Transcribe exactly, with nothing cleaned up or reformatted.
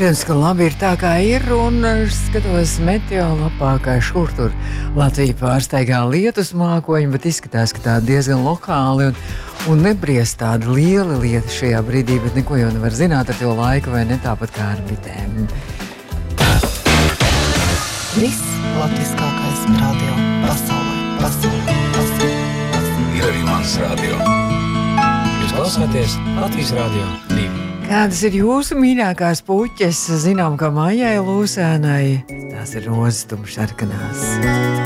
Protams, ka labi ir tā, kā ir, un skatos meteorolapā, kā šur tur Latvija pārsteigā lietus mākoņi, bet izskatās, ka tā diezgan lokāli un, un nebriest tāda liela lieta šajā brīdī, bet neko jau nevar zināt ar to laiku, vai ne tāpat kā ar bitēm. Viss latviskākais radio pasaulē, pasaulē, pasaulē, pasaulē. Ir arī mans radio. Jūs klausāties Latvijas radio divi. Kādas ir jūsu mīļākās puķes? Zinām, ka Maijai Lūsēnai tās ir rozes tumšsarkanās.